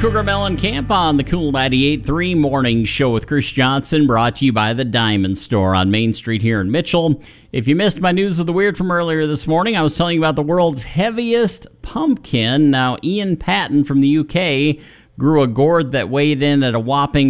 Cougar Mellencamp on the Cool 98.3 Morning Show with Chris Johnson, brought to you by the Diamond Store on Main Street here in Mitchell. If you missed my News of the Weird from earlier this morning, I was telling you about the world's heaviest pumpkin. Now, Ian Patton from the UK grew a gourd that weighed in at a whopping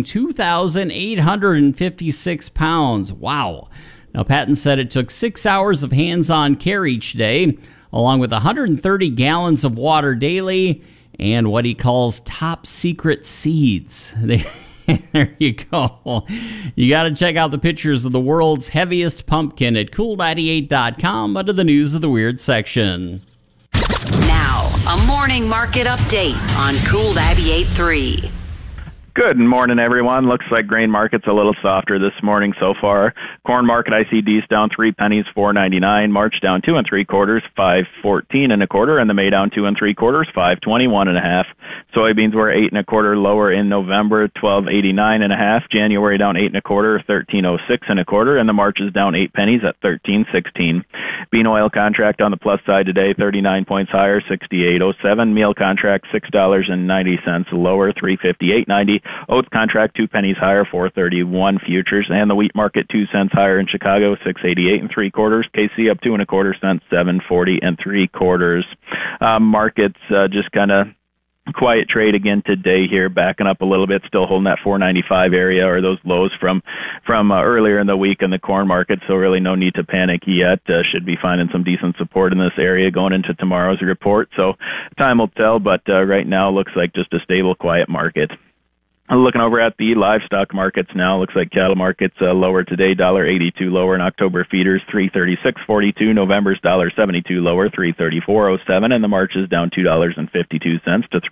2,856 pounds. Wow. Now, Patton said it took 6 hours of hands-on care each day, along with 130 gallons of water daily, and what he calls top secret seeds. There you go. You got to check out the pictures of the world's heaviest pumpkin at cool98.com under the News of the Weird section. Now, a morning market update on Cool 98.3. Good morning, everyone. Looks like grain market's a little softer this morning so far. Corn market ICD's down 3 pennies, $4.99. March down 2 3/4, $5.14 1/4, and the May down 2 3/4, $5.21 1/2. Soybeans were 8 1/4 lower in November, $12.89 1/2. January down 8 1/4, $13.06 1/4, and the March is down 8 pennies at $13.16. Bean oil contract on the plus side today, 39 points higher, $68.07. Meal contract $6.90 lower, $3.58.90. Oats contract 2 pennies higher, $4.31 futures, and the wheat market 2 cents higher in Chicago, $6.88 3/4. KC up 2 1/4 cents, $7.40 3/4. Markets just kind of quiet trade again today here, backing up a little bit, still holding that 495 area or those lows from earlier in the week in the corn market, so really no need to panic yet. Should be finding some decent support in this area going into tomorrow's report, so time will tell, but right now looks like just a stable, quiet market. Looking over at the livestock markets now, looks like cattle markets lower today, $1.82 lower in October feeders, $336.42. November's $1.72 lower, $334.07, and the March is down $2.52 to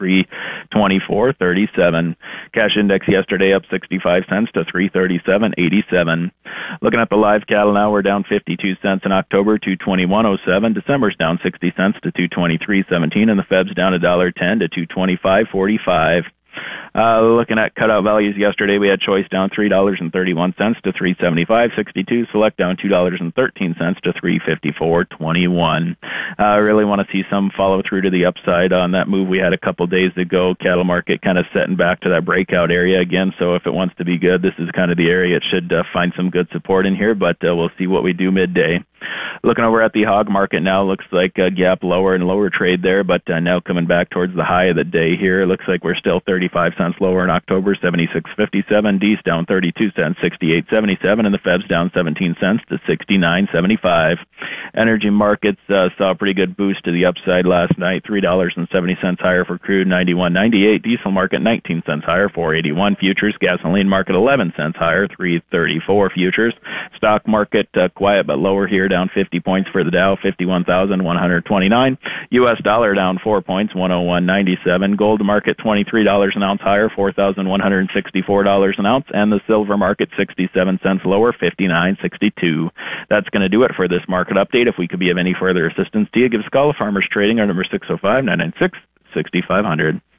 $324.37. Cash index yesterday up 65 cents to $337.87. Looking at the live cattle now, we're down 52 cents in October, $221.07. December's down 60 cents to $223.17, and the Feb's down $1.10 to $225.45. Looking at cutout values yesterday, we had choice down $3.31 to $375.62. Select down $2.13 to $354.21. Really want to see some follow through to the upside on that move we had a couple days ago. Cattle market kind of setting back to that breakout area again. So if it wants to be good, this is kind of the area it should find some good support in here. But we'll see what we do midday. Looking over at the hog market now, looks like a gap lower and lower trade there, but now coming back towards the high of the day here. It looks like we're still 35 cents lower in October, 76.57. D's down 32 cents, 68.77, and the Feb's down 17 cents to 69.75. Energy markets saw a pretty good boost to the upside last night, $3.70 higher for crude, 91.98. Diesel market 19 cents higher, 4.81 futures. Gasoline market 11 cents higher, 3.34 futures. Stock market quiet but lower here, down 50 points for the Dow, 51,129. U.S. dollar down 4 points, 101.97. Gold market $23 an ounce higher, $4,164 an ounce, and the silver market 67 cents lower, 59.62. That's going to do it for this market update. If we could be of any further assistance to you, give us a call. Farmers Trading, our number 605-996-6500.